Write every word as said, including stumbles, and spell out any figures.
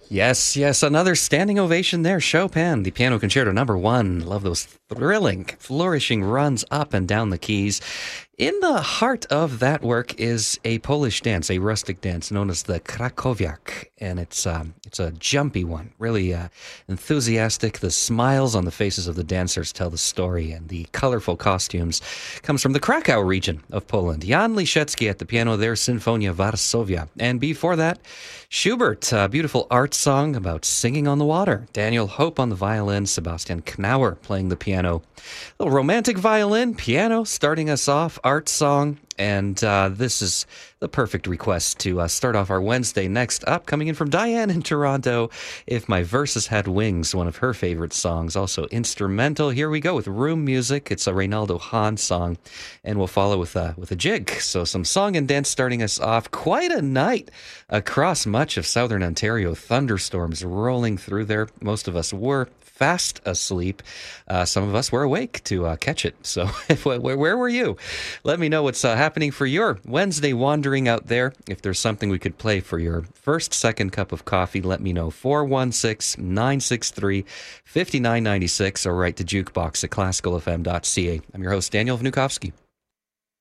Yes, yes, another standing ovation there. Chopin, the Piano Concerto number one. Love those thrilling, flourishing runs up and down the keys. In the heart of that work is a Polish dance, a rustic dance known as the Krakowiak, and it's um, it's a jumpy one, really uh, enthusiastic. The smiles on the faces of the dancers tell the story, and the colorful costumes comes from the Krakow region of Poland. Jan Liszewski at the piano there, Sinfonia Varsovia, and before that, Schubert, a beautiful art song about singing on the water. Daniel Hope on the violin, Sebastian Knauer playing the piano. A little romantic violin, piano, starting us off, art song, and uh, this is the perfect request to uh, start off our Wednesday. Next up, coming in from Diane in Toronto, If My Verses Had Wings, one of her favorite songs, also instrumental. Here we go with Room Music. It's a Reynaldo Hahn song, and we'll follow with a, with a jig. So some song and dance starting us off. Quite a night across much of southern Ontario. Thunderstorms rolling through there. Most of us were fast asleep. Uh, some of us were awake to uh, catch it. So if, where, where were you? Let me know what's uh, happening for your Wednesday wandering out there. If there's something we could play for your first, second cup of coffee, let me know. four one six, nine six three, five nine nine six or write to jukebox at classical f m dot c a. I'm your host, Daniel Vnukovsky.